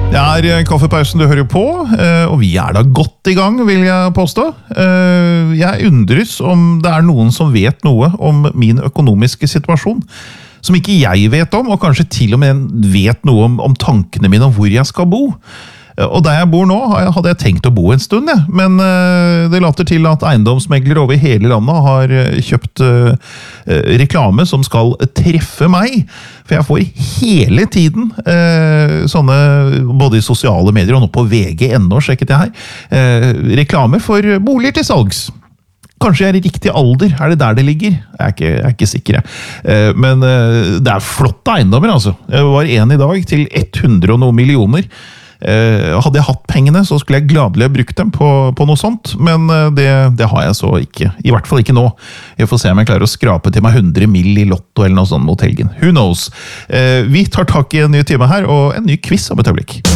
Det kaffepausen du hører på, og vi da godt i gang, vil jeg påstå. Jeg undres om det noen som vet noe om min økonomiske situasjon, som ikke jeg vet om, og kanskje til og med vet noe om tankene mine om hvor jeg skal bo. Og der jeg bor nå, hadde jeg tenkt å bo en stund, men det later til at eiendomsmeglere over hele landet har kjøpt reklame som skal treffe meg. For jeg får hele tiden sånne, både i sosiale medier og nå på VG.no, sjekket jeg her, reklame for boliger til salgs. Kanskje jeg i riktig alder, det der det ligger? Jeg ikke sikker, jeg. Men det flotte eiendommer, altså. Det var en i dag til 100 og noen millioner. Hadde jeg hatt pengene, så skulle jeg gladelig ha brukt dem på noe sånt, men det har jeg så ikke. I hvert fall ikke nå. Jeg får se om jeg klarer å skrape til meg 100 mill. I lotto eller noe sånt mot helgen. Who knows? Vi tar tak i en ny time her, og en ny quiz om et øyeblikk.